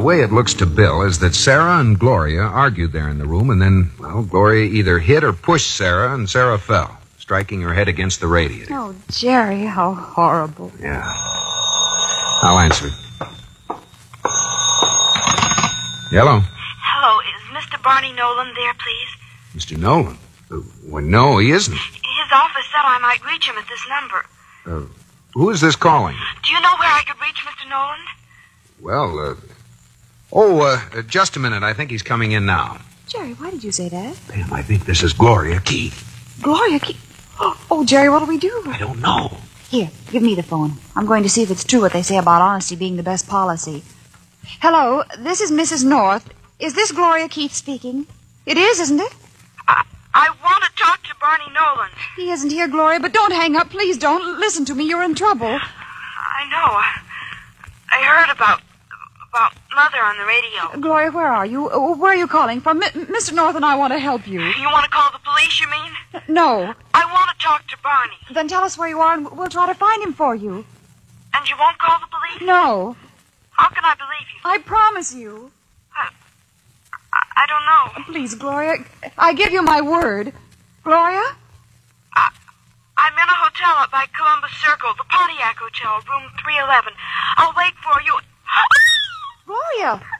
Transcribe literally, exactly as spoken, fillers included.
way it looks to Bill is that Sarah and Gloria argued there in the room, and then, well, Gloria either hit or pushed Sarah, and Sarah fell, striking her head against the radiator. Oh, Jerry, how horrible. Yeah. I'll answer it. Hello? Hello, is Mister Barney Nolan there, please? Mister Nolan? Uh, well, no, he isn't. His office said I might reach him at this number. Uh, who is this calling? Do you know where I could reach Mister Nolan? Well, uh... Oh, uh, just a minute. I think he's coming in now. Jerry, why did you say that? Pam, I think this is Gloria Keith. Gloria Keith? Oh, Jerry, what'll we do? I don't know. Here, give me the phone. I'm going to see if it's true what they say about honesty being the best policy. Hello, this is Missus North. Is this Gloria Keith speaking? It is, isn't it? I, I want to talk to Barney Nolan. He isn't here, Gloria, but don't hang up. Please don't. Listen to me. You're in trouble. I know. I, I heard about about Mother on the radio. Gloria, where are you? Uh, Where are you calling from? M- Mister North and I want to help you. You want to call the police, you mean? No. I want to talk to Barney. Then tell us where you are and we'll try to find him for you. And you won't call the police? No. How can I believe you? I promise you. I, I, I don't know. Please, Gloria, I give you my word. Gloria? I, I'm in a hotel up by Columbus Circle, the Pontiac Hotel, room three eleven. I'll wait for you. Gloria!